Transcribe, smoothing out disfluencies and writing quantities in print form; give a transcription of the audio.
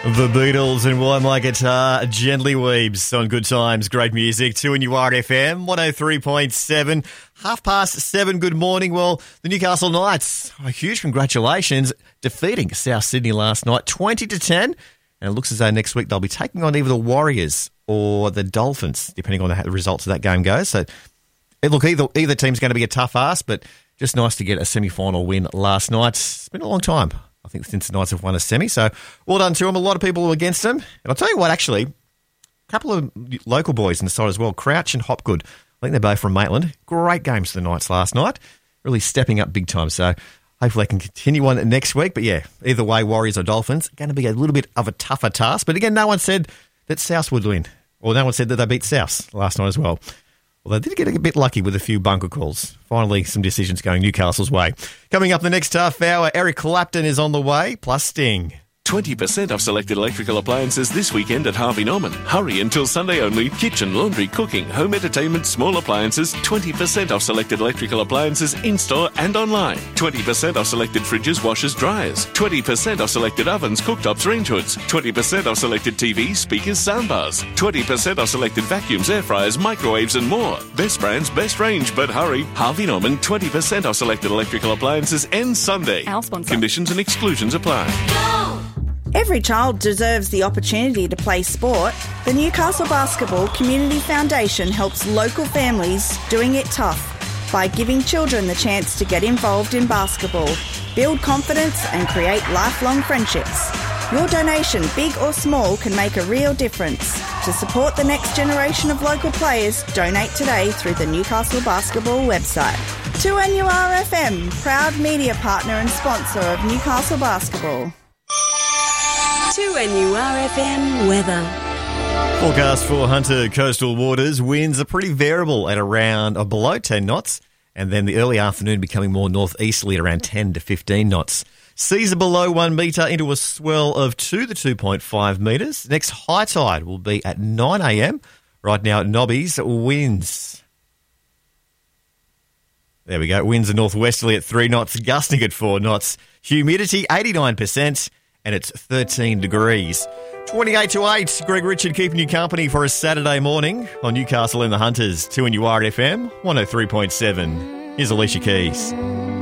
The Beatles and Why My Guitar Gently Weeps on Good Times. Great music. 2NURFM, 103.7. 7:30. Good morning. Well, the Newcastle Knights, a huge congratulations, defeating South Sydney last night, 20-10. And it looks as though next week they'll be taking on either the Warriors or the Dolphins, depending on how the results of that game goes. So, look, either team's going to be a tough ask, but just nice to get a semi-final win last night. It's been a long time, I think, since the Knights have won a semi. So, well done to them. A lot of people were against them. And I'll tell you what, actually, a couple of local boys in the side as well, Crouch and Hopgood. I think they're both from Maitland. Great games for the Knights last night. Really stepping up big time. So, hopefully they can continue on next week. But yeah, either way, Warriors or Dolphins, going to be a little bit of a tougher task. But again, no one said that South would win. Or no one said that they beat South last night as well. Well, they did get a bit lucky with a few bunker calls. Finally, some decisions going Newcastle's way. Coming up the next half hour, Eric Clapton is on the way, plus Sting. 20% off selected electrical appliances this weekend at Harvey Norman. Hurry until Sunday only. Kitchen, laundry, cooking, home entertainment, small appliances. 20% off selected electrical appliances in-store and online. 20% off selected fridges, washers, dryers. 20% off selected ovens, cooktops, range hoods. 20% off selected TVs, speakers, soundbars. 20% off selected vacuums, air fryers, microwaves and more. Best brands, best range, but hurry. Harvey Norman, 20% off selected electrical appliances ends Sunday. Our sponsor. Conditions and exclusions apply. Every child deserves the opportunity to play sport. The Newcastle Basketball Community Foundation helps local families doing it tough by giving children the chance to get involved in basketball, build confidence and create lifelong friendships. Your donation, big or small, can make a real difference. To support the next generation of local players, donate today through the Newcastle Basketball website. 2NURFM, proud media partner and sponsor of Newcastle Basketball. 2NURFM weather. Forecast for Hunter coastal waters. Winds are pretty variable at around or below 10 knots, and then the early afternoon becoming more northeasterly at around 10 to 15 knots. Seas are below 1 metre into a swell of 2 to 2.5 metres. Next high tide will be at 9 a.m. Right now at Nobby's, winds. There we go. Winds are northwesterly at 3 knots, gusting at 4 knots. Humidity 89%. And it's 13 degrees. 28 to 8, Greg Richard keeping you company for a Saturday morning on Newcastle and the Hunters, 2NURFM, 103.7. Here's Alicia Keys.